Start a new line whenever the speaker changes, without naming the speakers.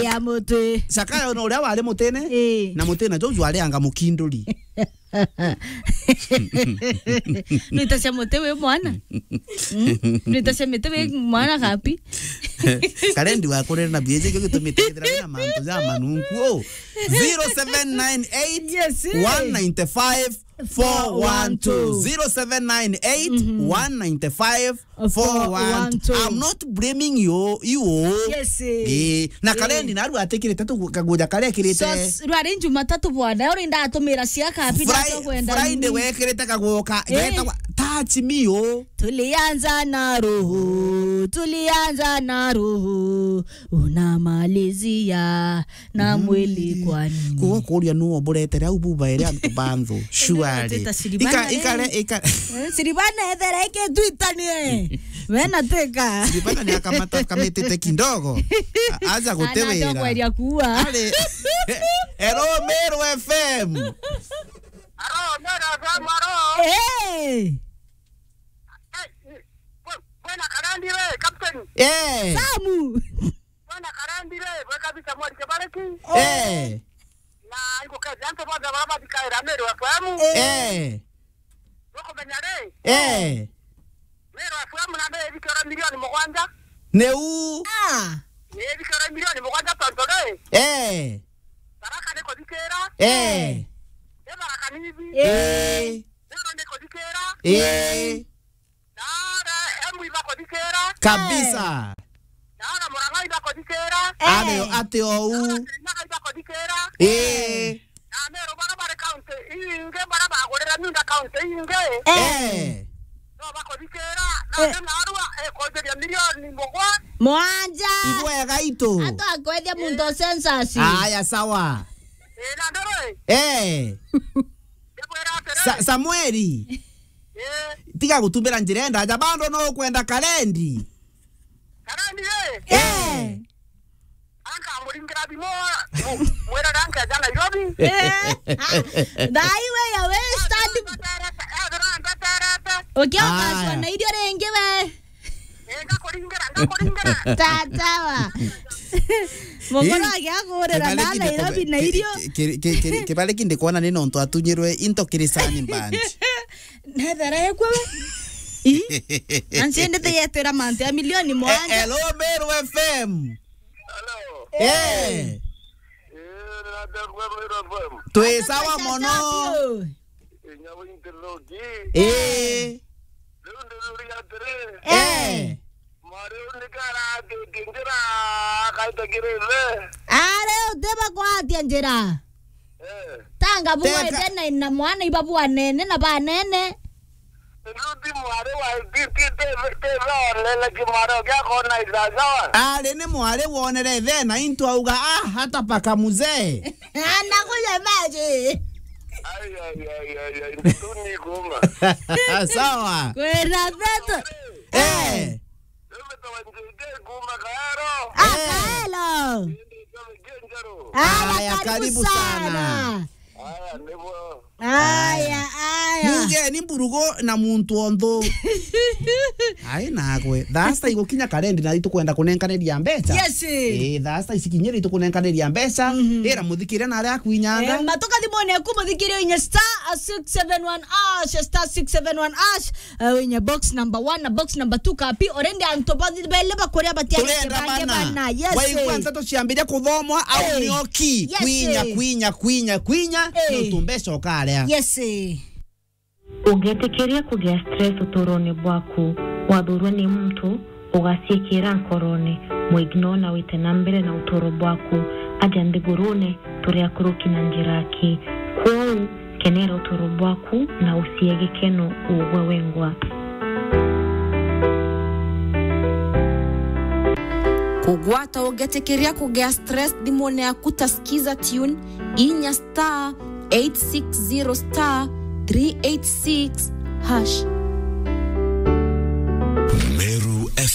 ya mote
Saka no ria wale motene na motene jo jwale anga mukinduri
Nitasema motewe mwana Nitasema motewe mwana kapi
Kalendi wa korera na bieje kyo tumitethera na mantu za manunku 0798 195 412 0798 412 I'm not blaming you
Yes
na Kalendi naru atekirete kagoja kale kirete
so rwari Jumatatu bwana uri ndatumira cia kapi ndato kwenda
Friday wekirete kagoka geta touch me yo
tulianza na unamalizia na mwili kwa nini
kwa kuria no boretera ububa ere antubandho shuari ika
siribana ethereke tuitanie wena teka
siribana ni akamata kametete kindogo aza gutewera
ana kwenda kuwa
ale Hello Meru FM
Hello Meru FM Bwana Karandire captain
Samu
Bwana Karandire weka bisa mwali kebareki na iko kazi anto baba baba dikaira Meru FM wako benyare Meru FM na be bikora milioni mugwanja
neu
ne bikora milioni mugwanja tontole baraka neko dikera baraka nibi neko dikera Nara emu ibako dikera
kabisa
Nara moranga ibako dikera
ate ou
Nara ibako dikera na mero barabara county inge barabara gorera minda county inge no bako dikera na arua kojeria milioni mugwa
mwanja
ibwega ito
ato akwethia muntu census
aya sawa
na ndore
Samueli tiga gutumbira njirenda ja bando no kwenda Kalendi
anka muringira bimo mwera ranka jana yobi
daiwe ya we stand Okiwa na idio renge we
ngakoringira
tatawa Mongora ya gorera na Nairobi na idio
kebale kinde kuona ni nonto atunyirwe into kirisani mbandi
Nethera ekwe Ansiende te yetera mante a milioni mwanja
Hello Meru FM Tue sawa mono
Are uteba kwa tianjera Tanga buwe tena ina mwana ibabu wanene na ba nene
Ale ni mwale wonere thena into auga hata paka muzee
Anakuja maji
Nduni goma
sawa
Kwera veto Kaelo
Aya karibu sana
Aya
Muge ni mburugo na muntu ondo Ai nagwe thasta igokinya Kalendi na itukwenda kunenkaneria mbeca
Yes
thasta isikinyira itukunenkaneria mbeca era muthikire na aria akuinyanga
matoka thimone akuthikire inya star 671 star 671 inya box number 1 na box number 2 kapi orende antobathi bele bakoria batia
bana yes wai kwanza tuciambiria kuthomwa au nioki kwinya nutumbeca ukaria
yes
Ungetekeria kugea stress utorone bwaku wathurwa ni mtu ugaciikira nkorone muignona wite na mbere na utoro bwaku aja ndigurune turia kuruki na njiraki kwou kenera utoro bwaku na usiege keno uwe wengwa
Kugwata ugetekeria kugea stress dimone akutasikiza tune inya star 860 star 386 hash